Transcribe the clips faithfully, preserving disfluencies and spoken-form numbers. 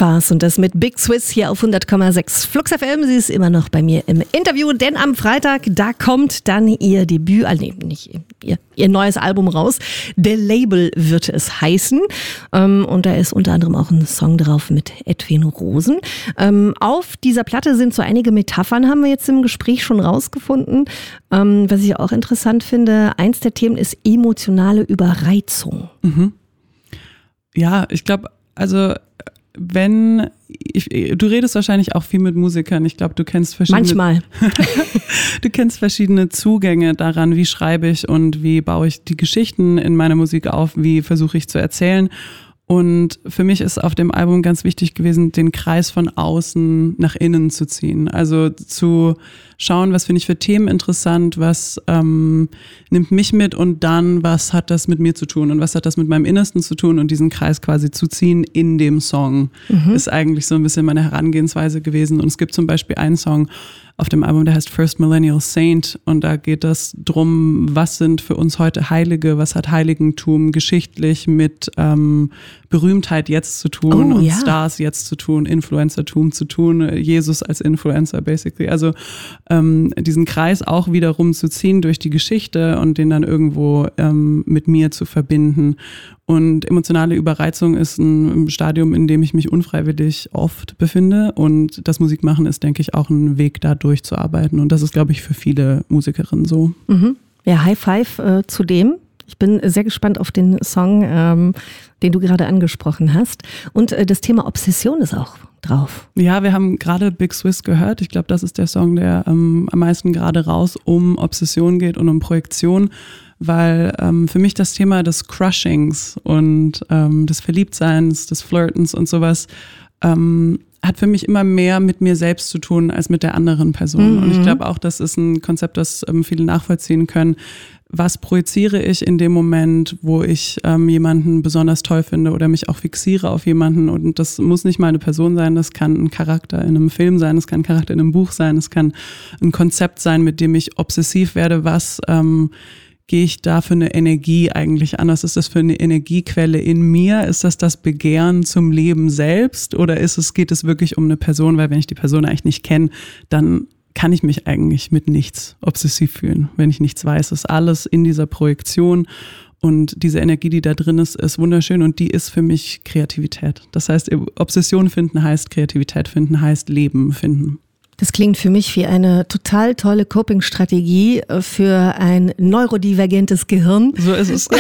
Fast und das mit Big Swiss hier auf hundert Komma sechs Flux F M. Sie ist immer noch bei mir im Interview, denn am Freitag, da kommt dann ihr Debüt, also nee, nicht ihr, ihr neues Album raus. The Label wird es heißen. Und da ist unter anderem auch ein Song drauf mit Edwin Rosen. Auf dieser Platte sind so einige Metaphern, haben wir jetzt im Gespräch schon rausgefunden. Was ich auch interessant finde, eins der Themen ist emotionale Überreizung. Mhm. Ja, ich glaube, also wenn, ich, du redest wahrscheinlich auch viel mit Musikern, ich glaube, du kennst verschiedene... Manchmal. Du kennst verschiedene Zugänge daran, wie schreibe ich und wie baue ich die Geschichten in meiner Musik auf, wie versuche ich zu erzählen. Und für mich ist auf dem Album ganz wichtig gewesen, den Kreis von außen nach innen zu ziehen. Also zu schauen, was finde ich für Themen interessant, was ähm, nimmt mich mit und dann, was hat das mit mir zu tun und was hat das mit meinem Innersten zu tun und diesen Kreis quasi zu ziehen in dem Song, mhm. ist eigentlich so ein bisschen meine Herangehensweise gewesen. Und es gibt zum Beispiel einen Song auf dem Album, der heißt First Millennial Saint und da geht es drum, was sind für uns heute Heilige, was hat Heiligentum geschichtlich mit ähm, Berühmtheit jetzt zu tun oh, und ja. Stars jetzt zu tun, Influencertum zu tun, Jesus als Influencer basically. Also ähm, diesen Kreis auch wiederum zu ziehen durch die Geschichte und den dann irgendwo ähm, mit mir zu verbinden. Und emotionale Überreizung ist ein Stadium, in dem ich mich unfreiwillig oft befinde. Und das Musikmachen ist, denke ich, auch ein Weg, da durchzuarbeiten. Und das ist, glaube ich, für viele Musikerinnen so. Mhm. Ja, High Five äh, zu dem. Ich bin sehr gespannt auf den Song, ähm, den du gerade angesprochen hast. Und äh, das Thema Obsession ist auch drauf. Ja, wir haben gerade Big Swiss gehört. Ich glaube, das ist der Song, der ähm, am meisten gerade raus um Obsession geht und um Projektion. Weil ähm, für mich das Thema des Crushings und ähm, des Verliebtseins, des Flirtens und sowas ähm, hat für mich immer mehr mit mir selbst zu tun als mit der anderen Person. Mhm. Und ich glaube auch, das ist ein Konzept, das ähm, viele nachvollziehen können. Was projiziere ich in dem Moment, wo ich ähm, jemanden besonders toll finde oder mich auch fixiere auf jemanden? Und das muss nicht mal eine Person sein, das kann ein Charakter in einem Film sein, das kann ein Charakter in einem Buch sein, das kann ein Konzept sein, mit dem ich obsessiv werde, was ähm, gehe ich da für eine Energie eigentlich an? Was ist das für eine Energiequelle in mir? Ist das das Begehren zum Leben selbst oder ist es, geht es wirklich um eine Person? Weil wenn ich die Person eigentlich nicht kenne, dann kann ich mich eigentlich mit nichts obsessiv fühlen. Wenn ich nichts weiß, ist alles in dieser Projektion und diese Energie, die da drin ist, ist wunderschön und die ist für mich Kreativität. Das heißt, Obsession finden heißt Kreativität finden, heißt Leben finden. Das klingt für mich wie eine total tolle Coping-Strategie für ein neurodivergentes Gehirn. So ist es.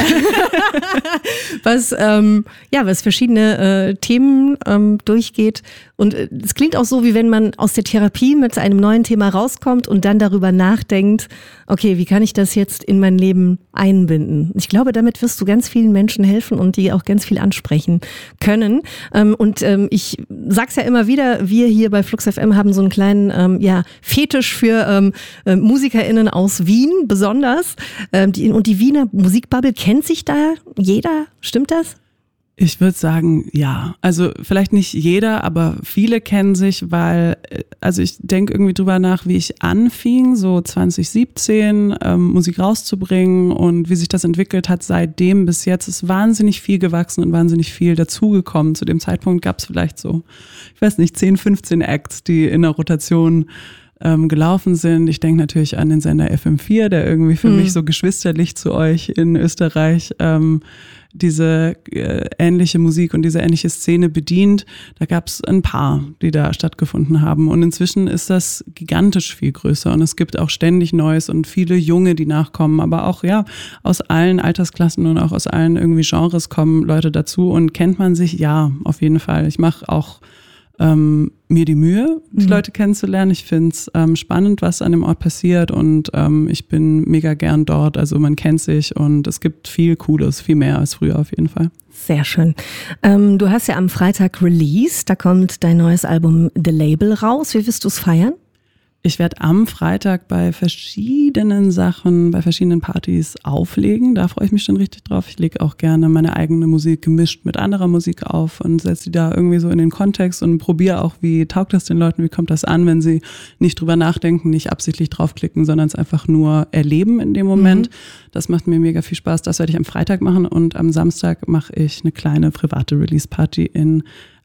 was, ähm, ja, was verschiedene äh, Themen ähm, durchgeht. Und es äh, klingt auch so, wie wenn man aus der Therapie mit einem neuen Thema rauskommt und dann darüber nachdenkt, okay, wie kann ich das jetzt in mein Leben einbinden? Ich glaube, damit wirst du ganz vielen Menschen helfen und die auch ganz viel ansprechen können. Ähm, und ähm, ich sag's ja immer wieder, wir hier bei Flux F M haben so einen kleinen ähm, ja, Fetisch für ähm, äh, MusikerInnen aus Wien besonders. Ähm, die, und die Wiener Musikbubble, kennt sich da jeder? Stimmt das? Ich würde sagen, ja. Also vielleicht nicht jeder, aber viele kennen sich, weil, also ich denke irgendwie drüber nach, wie ich anfing, so zwanzig siebzehn ähm, Musik rauszubringen und wie sich das entwickelt hat seitdem bis jetzt. Ist wahnsinnig viel gewachsen und wahnsinnig viel dazugekommen. Zu dem Zeitpunkt gab es vielleicht so, ich weiß nicht, zehn, fünfzehn Acts, die in der Rotation ähm, gelaufen sind. Ich denke natürlich an den Sender F M vier, der irgendwie für mhm. mich so geschwisterlich zu euch in Österreich ähm, diese äh, ähnliche Musik und diese ähnliche Szene bedient. Da gab es ein paar, die da stattgefunden haben. Und inzwischen ist das gigantisch viel größer. Und es gibt auch ständig Neues und viele Junge, die nachkommen. Aber auch ja aus allen Altersklassen und auch aus allen irgendwie Genres kommen Leute dazu. Und kennt man sich? Ja, auf jeden Fall. Ich mache auch ähm, mir die Mühe, die mhm. Leute kennenzulernen. Ich finde es ähm, spannend, was an dem Ort passiert und ähm, ich bin mega gern dort. Also man kennt sich und es gibt viel Cooles, viel mehr als früher auf jeden Fall. Sehr schön. Ähm, du hast ja am Freitag Release, da kommt dein neues Album The Label raus. Wie wirst du es feiern? Ich werde am Freitag bei verschiedenen Sachen, bei verschiedenen Partys auflegen. Da freue ich mich schon richtig drauf. Ich lege auch gerne meine eigene Musik gemischt mit anderer Musik auf und setze die da irgendwie so in den Kontext und probiere auch, wie taugt das den Leuten, wie kommt das an, wenn sie nicht drüber nachdenken, nicht absichtlich draufklicken, sondern es einfach nur erleben in dem Moment. Mhm. Das macht mir mega viel Spaß. Das werde ich am Freitag machen und am Samstag mache ich eine kleine private Release-Party in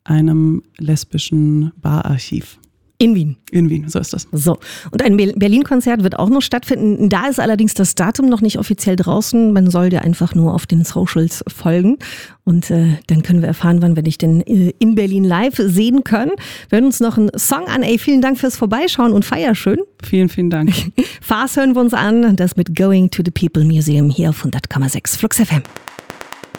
einem lesbischen Bararchiv. In Wien. In Wien, so ist das. So. Und ein Berlin-Konzert wird auch noch stattfinden. Da ist allerdings das Datum noch nicht offiziell draußen. Man soll dir einfach nur auf den Socials folgen. Und äh, dann können wir erfahren, wann wir dich denn äh, in Berlin live sehen können. Wir hören uns noch einen Song an. Ey, vielen Dank fürs Vorbeischauen und feier schön. Vielen, vielen Dank. Farce hören wir uns an. Das mit Going to the People Museum hier auf hundert Komma sechs Flux F M.